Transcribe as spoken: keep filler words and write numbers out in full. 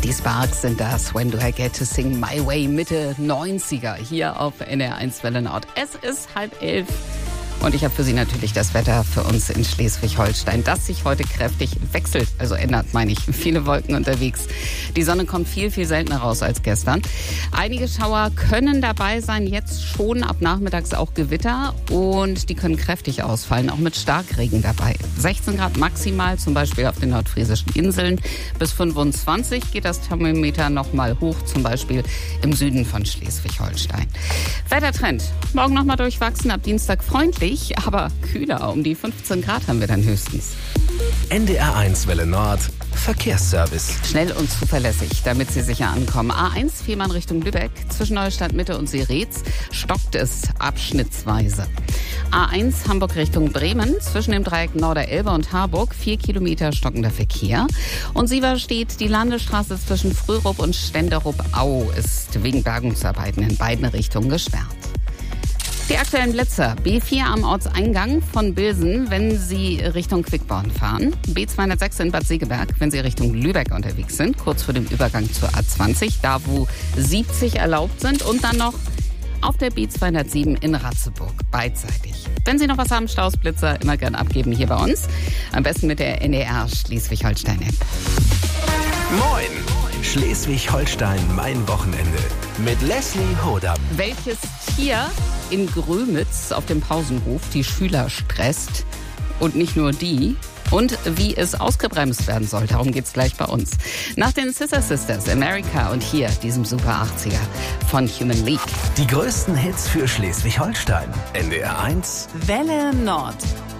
Die Sparks sind das, When Do I Get to Sing My Way, Mitte neunziger, hier auf N D R eins Welle Nord. Es ist halb elf. Und ich habe für Sie natürlich das Wetter für uns in Schleswig-Holstein, das sich heute kräftig wechselt, also ändert, meine ich. Viele Wolken unterwegs. Die Sonne kommt viel, viel seltener raus als gestern. Einige Schauer können dabei sein, jetzt schon ab nachmittags auch Gewitter. Und die können kräftig ausfallen, auch mit Starkregen dabei. sechzehn Grad maximal, zum Beispiel auf den nordfriesischen Inseln. Bis fünfundzwanzig geht das Thermometer nochmal hoch, zum Beispiel im Süden von Schleswig-Holstein. Wettertrend, morgen nochmal durchwachsen, ab Dienstag freundlich. Aber kühler, um die fünfzehn Grad haben wir dann höchstens. N D R eins Welle Nord, Verkehrsservice. Schnell und zuverlässig, damit Sie sicher ankommen. A eins, Fehmarn Richtung Lübeck, zwischen Neustadt Mitte und Seretz stockt es abschnittsweise. A eins, Hamburg Richtung Bremen, zwischen dem Dreieck Norderelbe und Harburg, vier Kilometer stockender Verkehr. Und Siever steht die Landesstraße zwischen Frührup und Stenderup-Au, ist wegen Bergungsarbeiten in beiden Richtungen gesperrt. Die aktuellen Blitzer. B vier am Ortseingang von Bilsen, wenn Sie Richtung Quickborn fahren. B zweihundertsechs in Bad Segeberg, wenn Sie Richtung Lübeck unterwegs sind, kurz vor dem Übergang zur A zwanzig, da wo siebzig erlaubt sind. Und dann noch auf der B zweihundertsieben in Ratzeburg, beidseitig. Wenn Sie noch was haben, Stausblitzer, immer gern abgeben hier bei uns. Am besten mit der N D R Schleswig-Holstein-App. Moin! Schleswig-Holstein, mein Wochenende. Mit Leslie Hodam. Welches Tier in Grömitz auf dem Pausenhof die Schüler stresst? Und nicht nur die. Und wie es ausgebremst werden soll, darum geht's gleich bei uns. Nach den Scissor Sisters, America und hier diesem Super achtziger von Human League. Die größten Hits für Schleswig-Holstein. N D R eins Welle Nord.